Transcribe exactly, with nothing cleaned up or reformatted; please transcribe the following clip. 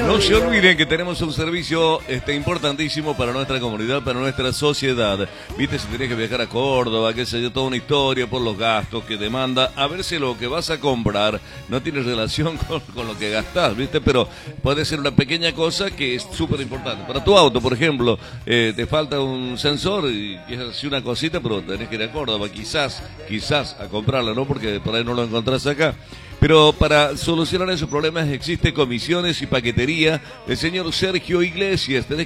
No se olviden que tenemos un servicio este, importantísimo para nuestra comunidad, para nuestra sociedad. Viste, si tenés que viajar a Córdoba, qué sé yo, toda una historia por los gastos que demanda. A ver si lo que vas a comprar no tiene relación con, con lo que gastás, viste, pero puede ser una pequeña cosa que es súper importante. Para tu auto, por ejemplo, eh, te falta un sensor y quieres hacer una cosita, pero tenés que ir a Córdoba, quizás, quizás a comprarla, ¿no? Porque por ahí no lo encontrás acá. Pero para solucionar esos problemas existe comisiones y paquetería del señor Sergio Iglesias. Tenés